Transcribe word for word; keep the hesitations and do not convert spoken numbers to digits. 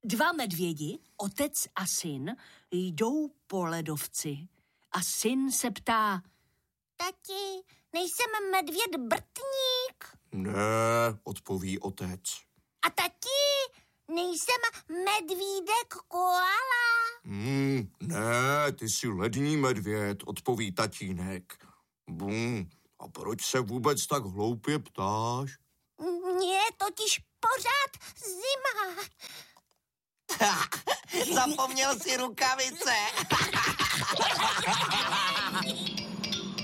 Dva medvědi, otec a syn, jdou po ledovci a syn se ptá: Tati, nejsem medvěd Brtník? Ne, odpoví otec. A tati, nejsem medvídek koala? Hmm, ne, ty jsi lední medvěd, odpoví tatínek. Bum, a proč se vůbec tak hloupě ptáš? Mně je totiž pořád zima. Zapomněl si rukavice.